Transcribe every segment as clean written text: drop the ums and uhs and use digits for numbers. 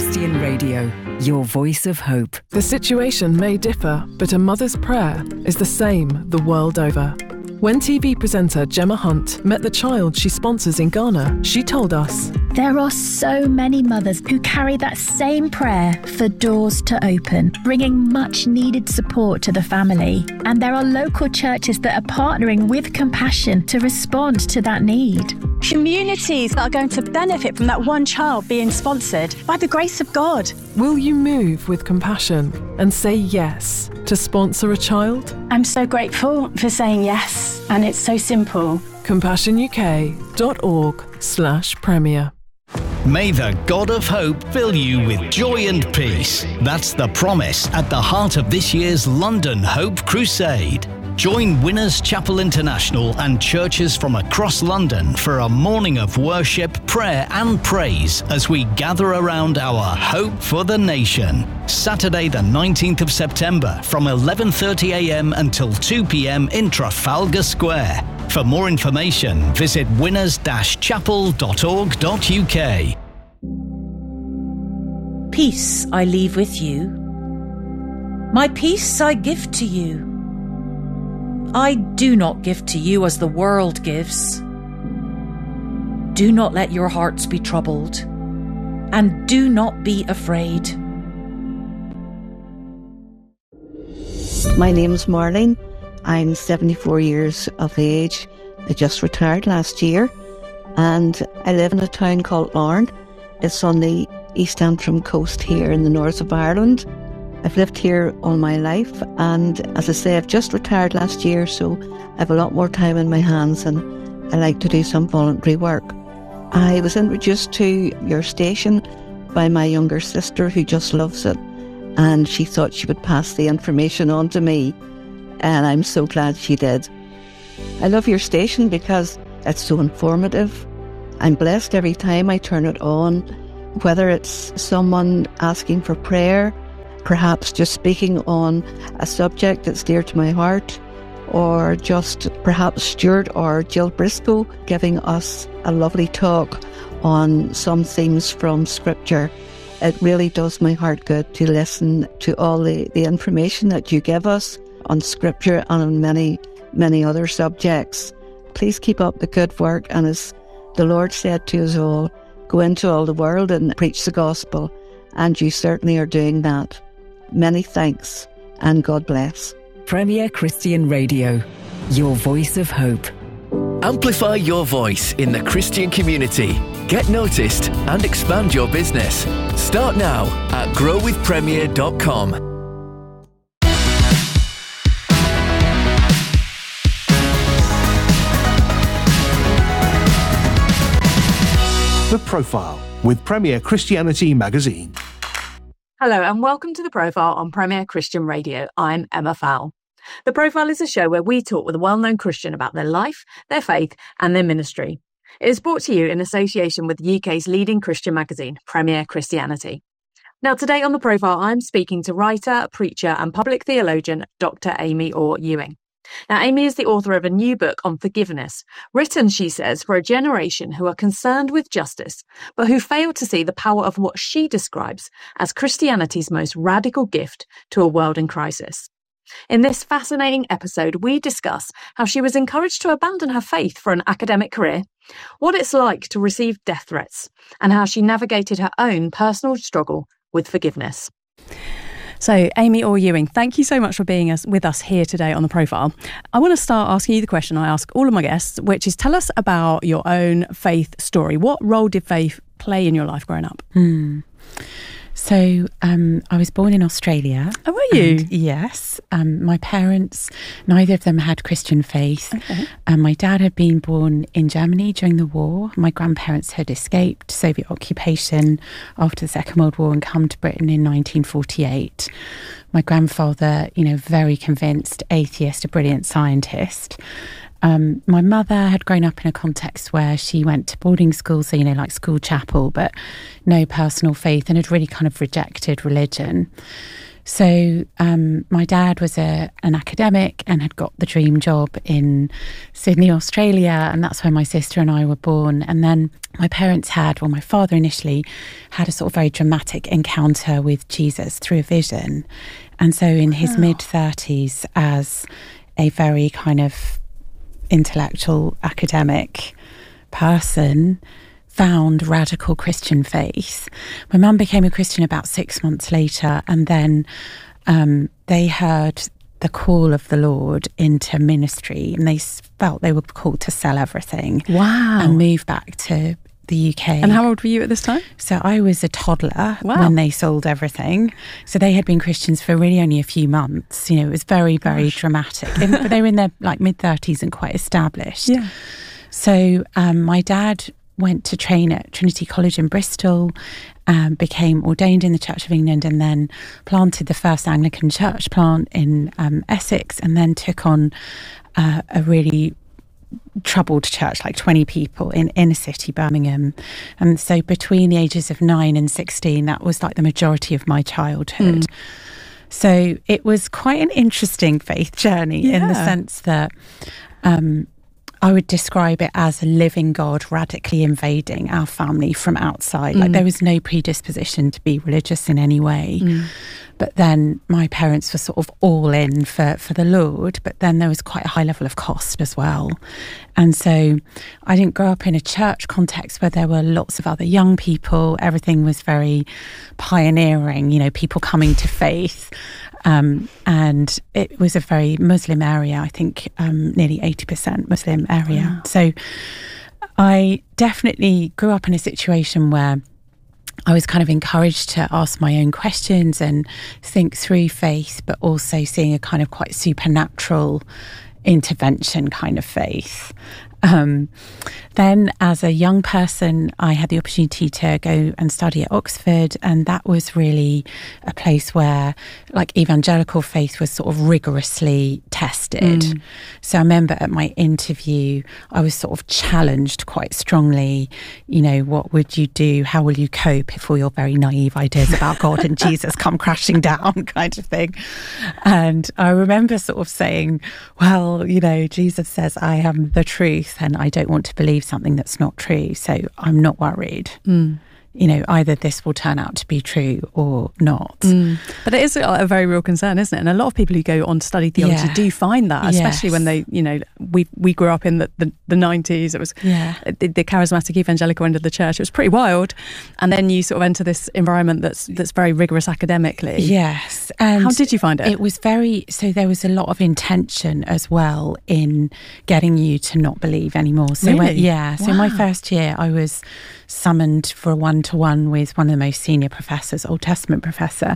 Christian Radio, your voice of hope. The situation may differ, but a mother's prayer is the same the world over. When TV presenter Gemma Hunt met the child she sponsors in Ghana, she told us, there are so many mothers who carry that same prayer for doors to open, bringing much needed support to the family. And there are local churches that are partnering with Compassion to respond to that need. Communities that are going to benefit from that one child being sponsored by the grace of God. Will you move with Compassion and say yes to sponsor a child? I'm so grateful for saying yes, and it's so simple. CompassionUK.org/Premier. May the God of hope fill you with joy and peace. That's the promise at the heart of this year's London Hope Crusade. Join Winners Chapel International and churches from across London for a morning of worship, prayer and praise as we gather around our hope for the nation. Saturday the 19th of September from 11:30am until 2pm in Trafalgar Square. For more information, visit winners-chapel.org.uk. Peace I leave with you. My peace I give to you. I do not give to you as the world gives. Do not let your hearts be troubled, and do not be afraid. My name's Marlene. I'm 74 years of age. I just retired last year, and I live in a town called Larne. It's on the East Antrim coast here in the north of Ireland. I've lived here all my life, and as I say, I've just retired last year, so I have a lot more time in my hands and I like to do some voluntary work. I was introduced to your station by my younger sister who just loves it, and she thought she would pass the information on to me, and I'm so glad she did. I love your station because it's so informative. I'm blessed every time I turn it on, whether it's someone asking for prayer, perhaps just speaking on a subject that's dear to my heart, or just perhaps Stuart or Jill Briscoe giving us a lovely talk on some themes from Scripture. It really does my heart good to listen to all the information that you give us on Scripture and on many, many other subjects. Please keep up the good work, and as the Lord said to us all, go into all the world and preach the gospel, and you certainly are doing that. Many thanks, and God bless. Premier Christian Radio, your voice of hope. Amplify your voice in the Christian community. Get noticed and expand your business. Start now at growwithpremier.com. The Profile with Premier Christianity Magazine. Hello and welcome to The Profile on Premier Christian Radio. I'm Emma Fowle. The Profile is a show where we talk with a well-known Christian about their life, their faith and their ministry. It is brought to you in association with the UK's leading Christian magazine, Premier Christianity. Now today on The Profile, I'm speaking to writer, preacher and public theologian Dr. Amy Orr-Ewing. Now, Amy is the author of a new book on forgiveness, written, she says, for a generation who are concerned with justice, but who fail to see the power of what she describes as Christianity's most radical gift to a world in crisis. In this fascinating episode, we discuss how she was encouraged to abandon her faith for an academic career, what it's like to receive death threats, and how she navigated her own personal struggle with forgiveness. So, Amy Orr-Ewing, thank you so much for being with us here today on The Profile. I want to start asking you the question I ask all of my guests, which is tell us about your own faith story. What role did faith play in your life growing up? So I was born in Australia. Oh, were you? Yes. My parents, neither of them had Christian faith. Okay. My dad had been born in Germany during the war. My grandparents had escaped Soviet occupation after the Second World War and come to Britain in 1948. My grandfather, very convinced atheist, a brilliant scientist. My mother had grown up in a context where she went to boarding school, so, like school chapel, but no personal faith, and had really kind of rejected religion. So my dad was an academic and had got the dream job in Sydney, Australia, and that's where my sister and I were born. And then my father initially had a sort of very dramatic encounter with Jesus through a vision. And so in his mid-30s, as a very kind of intellectual academic person, found radical Christian faith. My mum became a Christian about 6 months later, and then they heard the call of the Lord into ministry, and they felt they were called to sell everything. Wow. And move back to the UK. And how old were you at this time? So I was a toddler Wow. when they sold everything. So they had been Christians for really only a few months. It was very, very dramatic. But they were in their mid-30s and quite established. Yeah. So my dad went to train at Trinity College in Bristol, became ordained in the Church of England, and then planted the first Anglican church plant in Essex, and then took on a really troubled church, like 20 people in inner city Birmingham. And so between the ages of 9 and 16, that was like the majority of my childhood. So it was quite an interesting faith journey in the sense that I would describe it as a living God radically invading our family from outside. Like there was no predisposition to be religious in any way. But then my parents were sort of all in for the Lord, but then there was quite a high level of cost as well. And so I didn't grow up in a church context where there were lots of other young people. Everything was very pioneering, people coming to faith. And it was a very Muslim area, I think nearly 80% Muslim area. Wow. So I definitely grew up in a situation where I was kind of encouraged to ask my own questions and think through faith, but also seeing a kind of quite supernatural intervention kind of faith. Then as a young person, I had the opportunity to go and study at Oxford, and that was really a place where evangelical faith was sort of rigorously tested. So I remember at my interview, I was sort of challenged quite strongly, what would you do? How will you cope if all your very naive ideas about God and Jesus come crashing down kind of thing? And I remember sort of saying, well, Jesus says I am the truth, and I don't want to believe something that's not true, so I'm not worried. Either this will turn out to be true or not. But it is a very real concern, isn't it? And a lot of people who go on to study theology do find that, especially when they, we grew up in the 90s. It was the charismatic evangelical end of the church. It was pretty wild. And then you sort of enter this environment that's very rigorous academically. Yes. And how did you find it? It was so there was a lot of intention as well in getting you to not believe anymore. So really? So my first year I was summoned for a one-to-one with one of the most senior professors, Old Testament professor.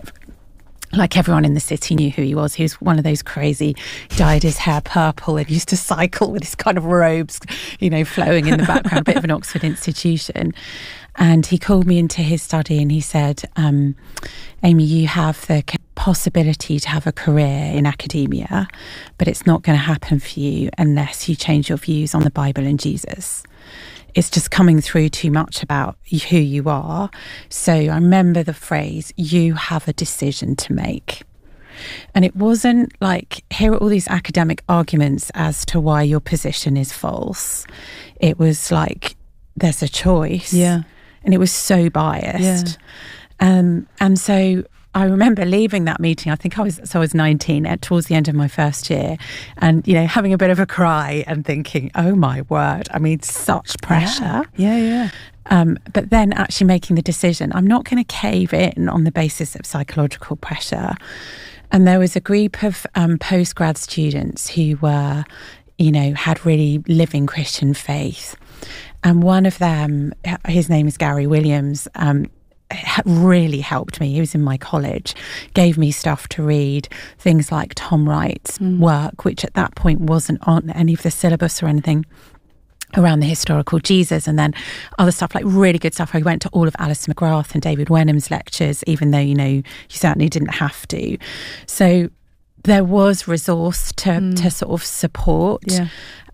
Like everyone in the city knew who he was. He was one of those crazy, dyed his hair purple and used to cycle with his kind of robes, flowing in the background, a bit of an Oxford institution. And he called me into his study and he said, Amy, you have the possibility to have a career in academia, but it's not going to happen for you unless you change your views on the Bible and Jesus. It's just coming through too much about who you are. So I remember the phrase, you have a decision to make. And it wasn't like, here are all these academic arguments as to why your position is false. It was like, there's a choice. Yeah. And it was so biased. Yeah. And so I remember leaving that meeting, I think I was 19 towards the end of my first year, and, having a bit of a cry and thinking, oh my word, I mean, such pressure. Yeah. But then actually making the decision, I'm not going to cave in on the basis of psychological pressure. And there was a group of postgrad students who were, had really living Christian faith. And one of them, his name is Gary Williams, really helped me. He was in my college, gave me stuff to read, things like Tom Wright's work, which at that point wasn't on any of the syllabus or anything, around the historical Jesus, and then other stuff, like really good stuff. I went to all of Alice McGrath and David Wenham's lectures, even though, you certainly didn't have to. So there was resource to sort of support. Yeah.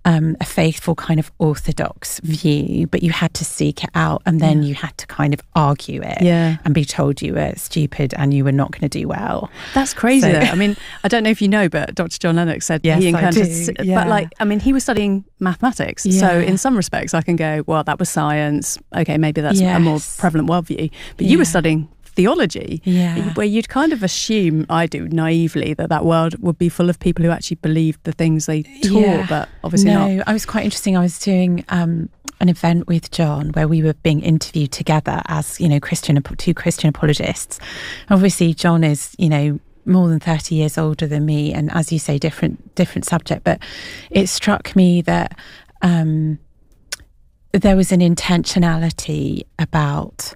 a faithful kind of orthodox view, but you had to seek it out, and then you had to kind of argue it and be told you were stupid and you were not going to do well. That's crazy though. I mean, I don't know if you know, but Dr. John Lennox said he encountered, but like, I mean, he was studying mathematics. So in some respects I can go, well, that was science. Okay, maybe that's a more prevalent worldview. But you were studying theology, where you'd kind of assume, I do naively, that world would be full of people who actually believed the things they taught, but obviously not. No, I was quite interesting. I was doing an event with John where we were being interviewed together as, two Christian apologists. Obviously, John is, more than 30 years older than me, and as you say, different subject. But it struck me that there was an intentionality about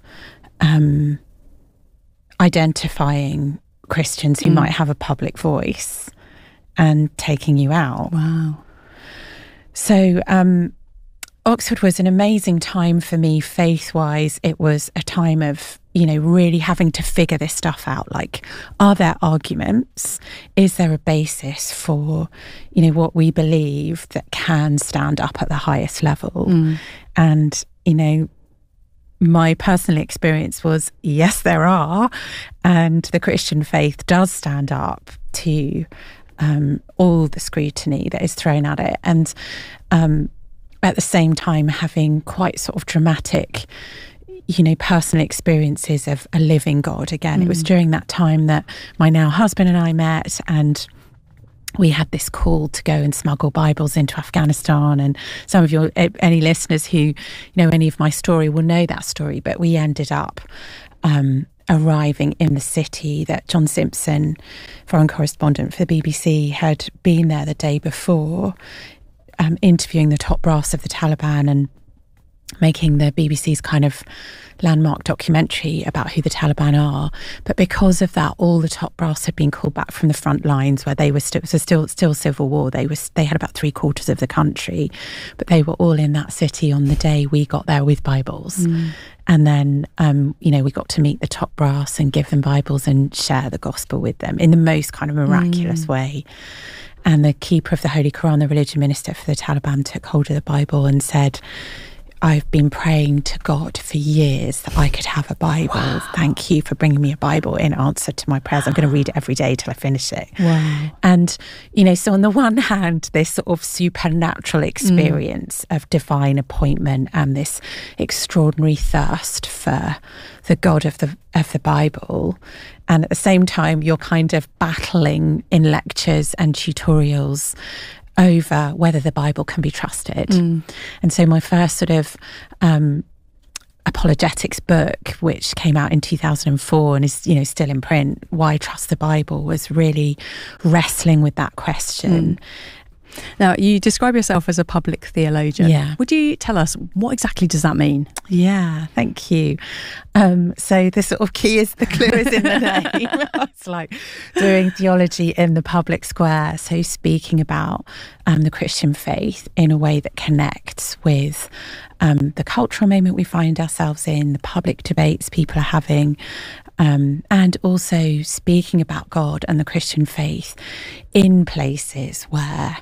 identifying Christians who might have a public voice and taking you out. Wow. So Oxford was an amazing time for me faith-wise. It was a time of, really having to figure this stuff out. Like, are there arguments? Is there a basis for, what we believe that can stand up at the highest level? And, my personal experience was, yes, there are. And the Christian faith does stand up to all the scrutiny that is thrown at it. And at the same time, having quite sort of dramatic, personal experiences of a living God again. It was during that time that my now husband and I met, and we had this call to go and smuggle Bibles into Afghanistan. And some of any listeners who know any of my story will know that story. But we ended up arriving in the city that John Simpson, foreign correspondent for the BBC, had been there the day before, interviewing the top brass of the Taliban and making the BBC's kind of landmark documentary about who the Taliban are. But because of that, all the top brass had been called back from the front lines where they were still civil war. They had about 3/4 of the country, but they were all in that city on the day we got there with Bibles. And then, we got to meet the top brass and give them Bibles and share the gospel with them in the most kind of miraculous way. And the keeper of the Holy Quran, the religion minister for the Taliban, took hold of the Bible and said, I've been praying to God for years that I could have a Bible. Wow. Thank you for bringing me a Bible in answer to my prayers. I'm going to read it every day till I finish it. Wow. And, so on the one hand, this sort of supernatural experience of divine appointment and this extraordinary thirst for the God of the Bible. And at the same time, you're kind of battling in lectures and tutorials over whether the Bible can be trusted. And so my first sort of apologetics book, which came out in 2004 and is still in print, Why Trust the Bible, was really wrestling with that question. Now, you describe yourself as a public theologian. Yeah. Would you tell us, what exactly does that mean? Yeah, thank you. So the sort of clue is in the name. It's like doing theology in the public square. So speaking about the Christian faith in a way that connects with the cultural moment we find ourselves in, the public debates people are having, and also speaking about God and the Christian faith in places where,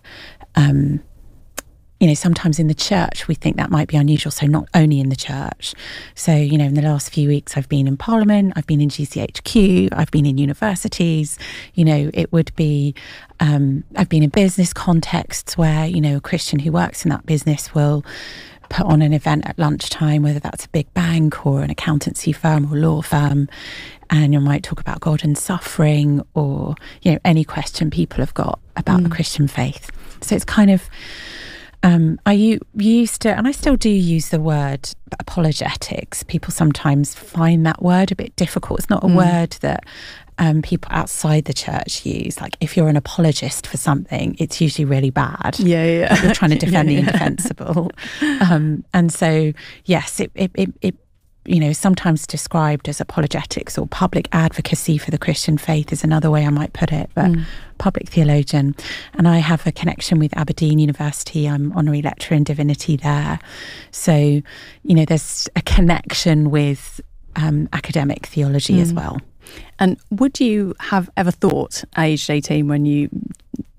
sometimes in the church we think that might be unusual. So not only in the church. So, in the last few weeks I've been in Parliament, I've been in GCHQ, I've been in universities. It would be, I've been in business contexts where, a Christian who works in that business will put on an event at lunchtime, whether that's a big bank or an accountancy firm or law firm, and you might talk about God and suffering, or any question people have got about the Christian faith. So it's kind of I used to, and I still do use the word apologetics. People sometimes find that word a bit difficult. It's not a word that people outside the church use. Like, if you're an apologist for something, it's usually really bad. Yeah. Like, you're trying to defend the indefensible. And so, yes, it sometimes described as apologetics or public advocacy for the Christian faith is another way I might put it, but public theologian. And I have a connection with Aberdeen University. I'm honorary lecturer in divinity there. So, there's a connection with academic theology as well. And would you have ever thought, aged 18, when you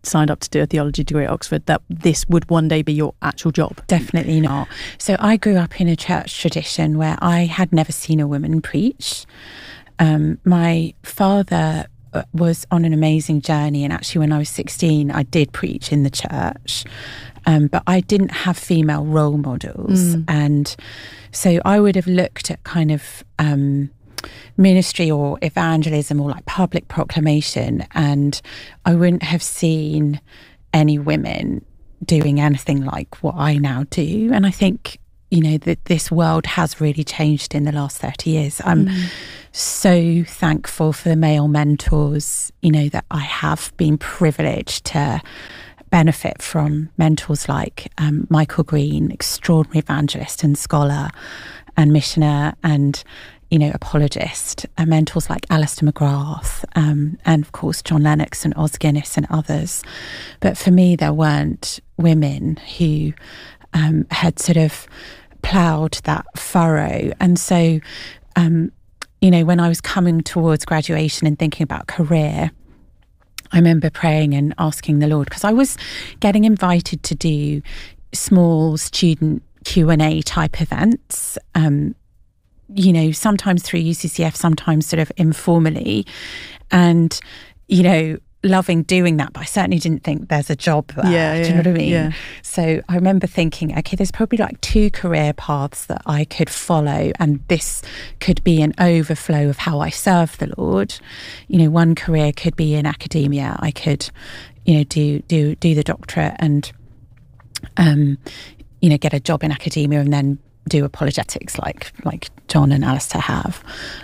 signed up to do a theology degree at Oxford, that this would one day be your actual job? Definitely not. So I grew up in a church tradition where I had never seen a woman preach. My father was on an amazing journey, and actually when I was 16 I did preach in the church, but I didn't have female role models. And so I would have looked at kind of ministry or evangelism or like public proclamation, and I wouldn't have seen any women doing anything like what I now do. And I think, you know, that this world has really changed in the last 30 years. I'm so thankful for the male mentors, you know, that I have been privileged to benefit from. Mentors like Michael Green, extraordinary evangelist and scholar and missioner and, you know, apologist, and mentors like Alistair McGrath, and of course John Lennox and Os Guinness and others. But for me, there weren't women who had sort of ploughed that furrow. And so, you know, when I was coming towards graduation and thinking about career, I remember praying and asking the Lord, because I was getting invited to do small student Q&A type events, you know, sometimes through UCCF, sometimes sort of informally, and, you know, loving doing that, but I certainly didn't think there's a job there. Do you know what I mean? Yeah. So I remember thinking, okay, there's probably like 2 career paths that I could follow, and this could be an overflow of how I serve the Lord. You know, one career could be in academia. I could, you know, do the doctorate and, you know, get a job in academia and then do apologetics like John and Alistair have.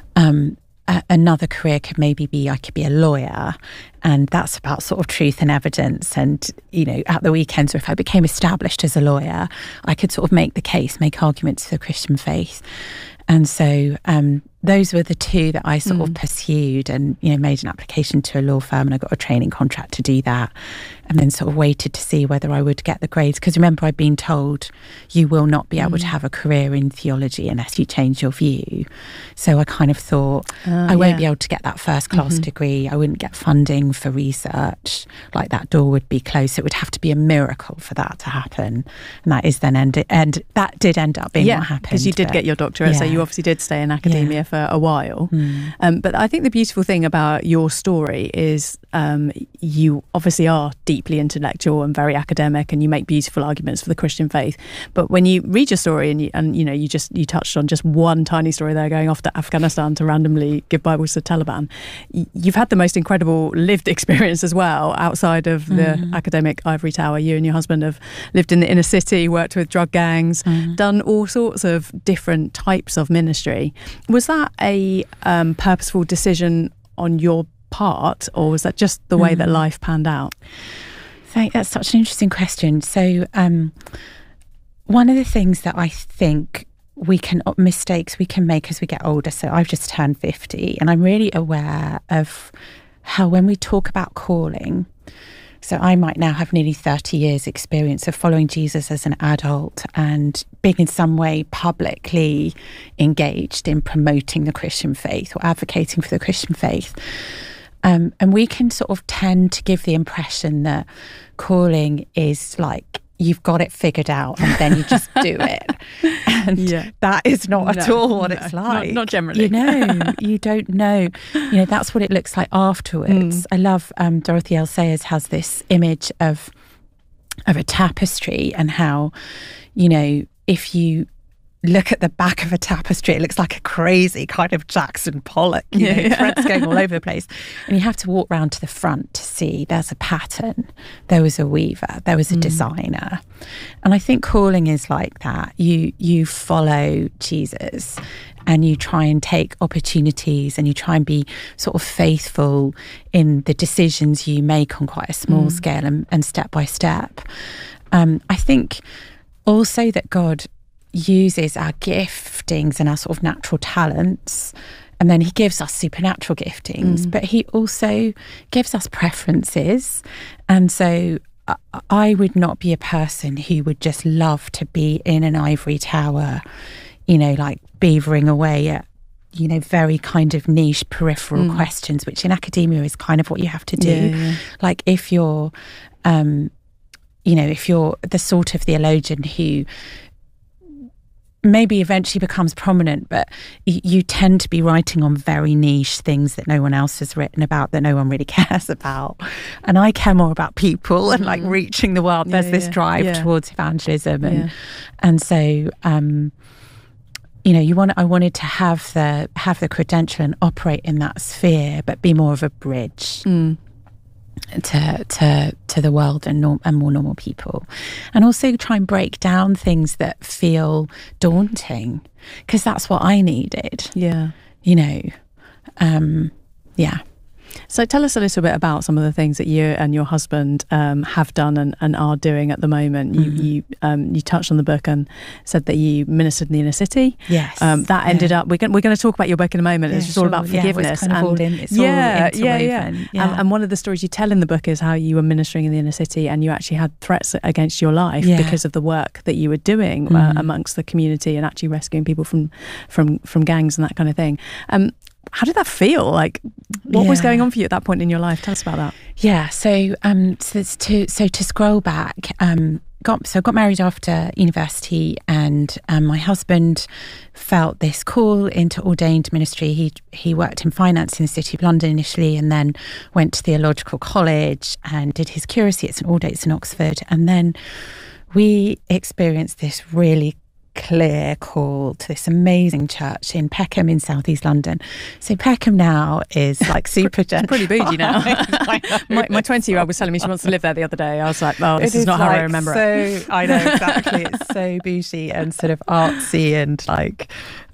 Another career could maybe be, I could be a lawyer, and that's about sort of truth and evidence. And, you know, at the weekends, or if I became established as a lawyer, I could sort of make the case, make arguments for the Christian faith. And so those were the 2 that I sort of pursued, and, you know, made an application to a law firm, and I got a training contract to do that, and then sort of waited to see whether I would get the grades. Because remember, I'd been told you will not be able to have a career in theology unless you change your view. So I kind of thought I won't be able to get that first class degree. I wouldn't get funding for research. Like, that door would be closed. It would have to be a miracle for that to happen. And that is then and that did end up being what happened. Because you did get your doctorate, so you obviously did stay in academia for a while. But I think the beautiful thing about your story is you obviously are deeply intellectual and very academic, and you make beautiful arguments for the Christian faith. But when you read your story and you know, you touched on just one tiny story there, going off to Afghanistan to randomly give Bibles to Taliban, you've had the most incredible lived experience as well outside of the academic ivory tower. You and your husband have lived in the inner city, worked with drug gangs, done all sorts of different types of ministry. Was that a purposeful decision on your part, or was that just the way that life panned out? That's such an interesting question. So one of the things that I think mistakes we can make as we get older, so I've just turned 50, and I'm really aware of how when we talk about calling, so I might now have nearly 30 years experience of following Jesus as an adult and being in some way publicly engaged in promoting the Christian faith or advocating for the Christian faith. And we can sort of tend to give the impression that calling is like, you've got it figured out and then you just do it. And that is not at all what it's like. Not generally. You know, you don't know. You know, that's what it looks like afterwards. I love Dorothy L. Sayers has this image of a tapestry, and how, you know, if you look at the back of a tapestry, it looks like a crazy kind of Jackson Pollock, you know, threads going all over the place. And you have to walk round to the front to see there's a pattern, there was a weaver, there was a designer. And I think calling is like that. You follow Jesus and you try and take opportunities, and you try and be sort of faithful in the decisions you make on quite a small scale and step by step. I think also that God uses our giftings and our sort of natural talents, and then he gives us supernatural giftings, but he also gives us preferences. And so I would not be a person who would just love to be in an ivory tower, you know, like beavering away at very kind of niche peripheral questions, which in academia is kind of what you have to do. Like if you're if you're the sort of theologian who maybe eventually becomes prominent, but you tend to be writing on very niche things that no one else has written about, that no one really cares about. And I care more about people and like reaching the world. There's this drive towards evangelism, and so I wanted to have the credential and operate in that sphere, but be more of a bridge to the world and more normal people, and also try and break down things that feel daunting, because that's what I needed. So tell us a little bit about some of the things that you and your husband have done and are doing at the moment. You touched on the book and said that you ministered in the inner city. Yes. That ended up, we're going to talk about your book in a moment. It's just all about forgiveness. It's all interwoven. And one of the stories you tell in the book is how you were ministering in the inner city and you actually had threats against your life because of the work that you were doing amongst the community and actually rescuing people from gangs and that kind of thing. How did that feel? Like, what was going on for you at that point in your life? Tell us about that. Yeah, so to scroll back, got married after university, and my husband felt this call into ordained ministry. He worked in finance in the City of London initially, and then went to theological college and did his curacy at St Aldate's in Oxford, and then we experienced this really clear call to this amazing church in Peckham in southeast London. So Peckham now is like super gentrified. Pretty bougie now. My 20-year-old was telling me she wants to live there the other day. I was like, oh, this is not how I remember it. I know, exactly. It's so bougie and sort of artsy, and like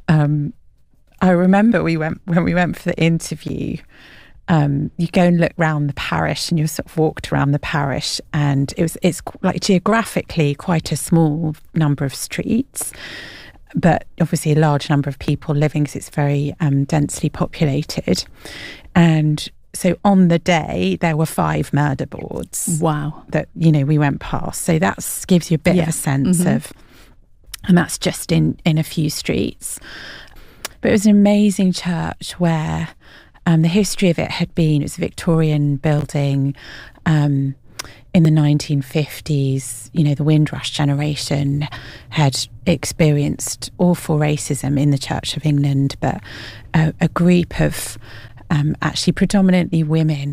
I remember when we went for the interview, you go and look around the parish, and you sort of walked around the parish, and it's like geographically quite a small number of streets, but obviously a large number of people living, because it's very densely populated. And so on the day there were 5 murder boards. Wow. That we went past. So that gives you a bit of a sense of, and that's just in a few streets. But it was an amazing church where the history of it had been, it was a Victorian building in the 1950s. The Windrush generation had experienced awful racism in the Church of England, but a group of actually predominantly women